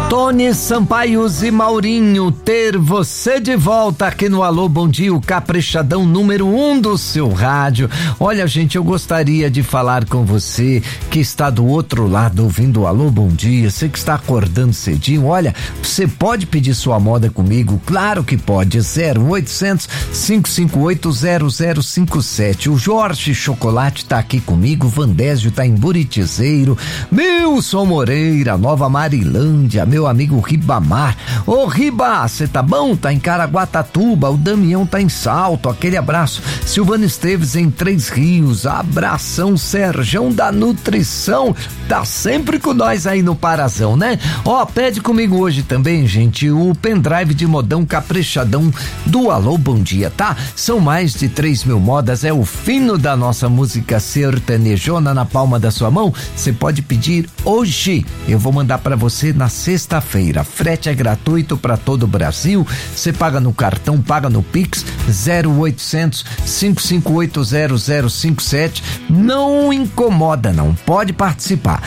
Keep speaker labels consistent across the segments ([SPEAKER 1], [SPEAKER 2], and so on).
[SPEAKER 1] Tony Sampaios e Maurinho, ter você de volta aqui no Alô Bom Dia, o caprichadão número 1 do seu rádio. Olha, gente, eu gostaria de falar com você que está do outro lado ouvindo o Alô Bom Dia, você que está acordando cedinho. Olha, você pode pedir sua moda comigo? Claro que pode, 0800-558-0057. O Jorge Chocolate tá aqui comigo, Vandésio tá em Buritizeiro, Milson Moreira, Nova Marilândia, meu amigo Ribamar. Ô Riba, cê tá bom? Tá em Caraguatatuba, o Damião tá em Salto, aquele abraço. Silvana Esteves em Três Rios, abração. Serjão da Nutrição, tá sempre com nós aí no Parazão, né? Ó, pede comigo hoje também, gente, o pendrive de modão caprichadão do Alô Bom Dia, tá? São mais de 3.000 modas, é o fino da nossa música sertanejona na palma da sua mão. Você pode pedir hoje, eu vou mandar pra você na sexta-feira. Frete é gratuito para todo o Brasil. Você paga no cartão, paga no Pix 0800-558-0057. Não incomoda, não. Pode participar.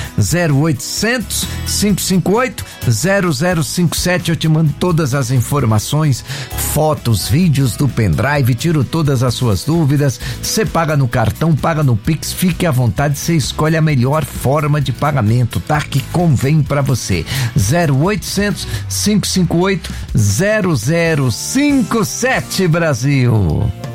[SPEAKER 1] 0800-558-0057. Eu te mando todas as informações, fotos, vídeos do pendrive, tiro todas as suas dúvidas. Você paga no cartão, paga no Pix. Fique à vontade, você escolhe a melhor forma de pagamento, tá? Que convém para você. 0800-558-0057, Brasil.